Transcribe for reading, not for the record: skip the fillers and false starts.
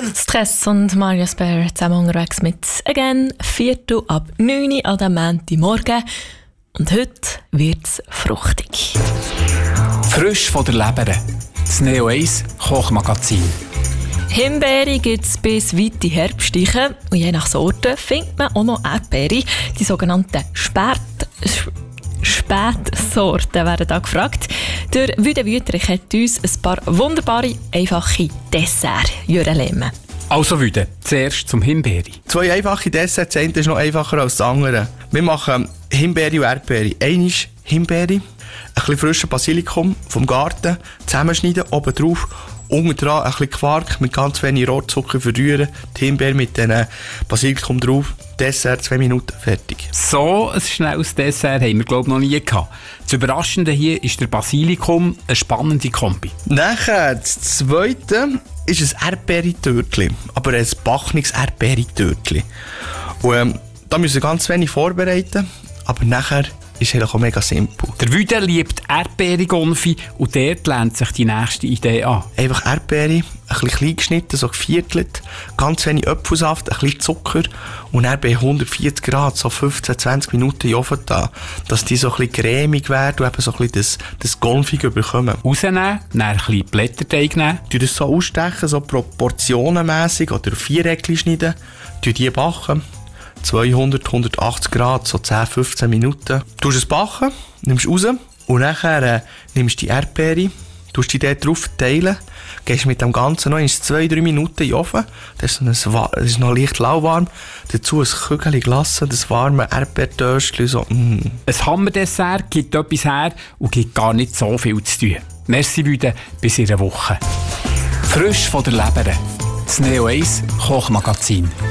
Stress und Marius Bär zusammen unterwegs mit «Again», 8:45 an diesem Montagmorgen. Und heute wird's fruchtig. Frisch von der Leber. Das Neo 1 Kochmagazin. Himbeere gibt es bis weit in Herbststeichen. Und je nach Sorte findet man auch noch Erdbeere. Die sogenannten Spätsorten werden da gefragt. Der Wüde Wüterich hat uns ein paar wunderbare, einfache Desserts lehnen. Also Wüde, zuerst zum Himbeere. 2 einfache Desserts, das eine ist noch einfacher als das andere. Wir machen Himbeere und Erdbeere. Einmal Himbeere, ein bisschen frischen Basilikum vom Garten, zusammenschneiden, oben drauf, unten dran ein bisschen Quark mit ganz wenig Rohrzucker verrühren, die Himbeere mit dem Basilikum drauf, Dessert 2 Minuten, fertig. So ein schnelles Dessert haben wir glaube ich noch nie gehabt. Das Überraschende hier ist der Basilikum, eine spannende Kombi. Nachher, das zweite ist ein Erdbeere-Törtchen, aber ein backenes Erdbeere-Törtchen. Und da müssen wir ganz wenig vorbereiten, aber nachher ist es auch mega simpel. Der Wüde liebt Erdbeere-Gonfi und dort lernt sich die nächste Idee an. Einfach Erdbeere, ein bisschen klein geschnitten, so geviertelt, ganz wenig Apfelsaft, ein bisschen Zucker und dann bei 140 Grad so 15-20 Minuten in den Ofen da, dass die so ein bisschen cremig werden und eben so ein bisschen das Gonfige bekommen. Rausnehmen, dann ein bisschen Blätterteig nehmen. Du das so ausstechen, so proportionenmässig oder Viereckchen schneiden, die backen. 200, 180 Grad, so 10-15 Minuten. Du es backen, nimmst raus und nachher nimmst du die Erdbeere, tust die dort drauf teilen, gehst mit dem Ganzen noch 2-3 Minuten in den Ofen. Das ist noch leicht lauwarm. Dazu ein Kügelchen Glasse, das warme Erdbeertöstchen. So, Ein Hammerdessert gibt etwas her und gibt gar nicht so viel zu tun. Merci Wüde, bis in einer Woche. Frisch von der Leber. Das Neo 1 Kochmagazin.